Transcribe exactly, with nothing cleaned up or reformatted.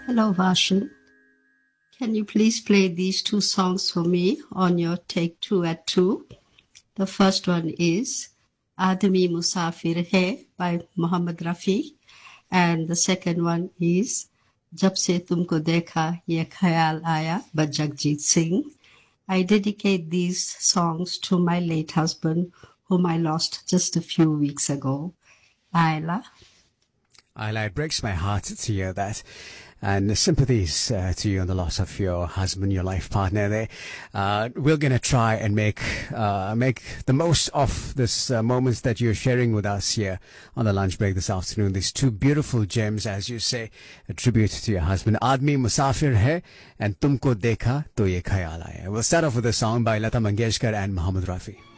Hello, Varshan. Can you please play these two songs for me on your take two at two? The first one is Aadmi Musafir Hai by Mohammed Rafi, and the second one is Jab Se Tumko Dekha Ye Khayal Aaya by Jagjit Singh. I dedicate these songs to my late husband, whom I lost just a few weeks ago. Ayla. Ayla, it breaks my heart to hear that. And sympathies uh, to you on the loss of your husband, your life partner there. Uh, we're going to try and make uh, make the most of this uh, moments that you're sharing with us here on the lunch break this afternoon. These two beautiful gems, as you say, a tribute to your husband. Aadmi Musafir Hai and Tumko Dekha To Ye Khayal Aaya. We'll start off with a song by Lata Mangeshkar and Mohammed Rafi.